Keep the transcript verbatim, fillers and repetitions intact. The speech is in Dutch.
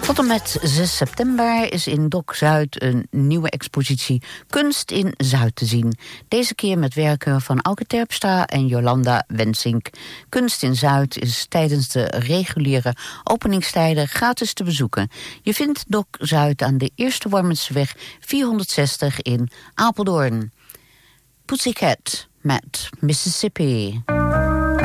Tot en met zes september is in Doc Zuid een nieuwe expositie Kunst in Zuid te zien. Deze keer met werken van Auke Terpstra en Jolanda Wensink. Kunst in Zuid is tijdens de reguliere openingstijden gratis te bezoeken. Je vindt Doc Zuid aan de Eerste Wormenseweg vierhonderdzestig in Apeldoorn. Pussycat met Mississippi.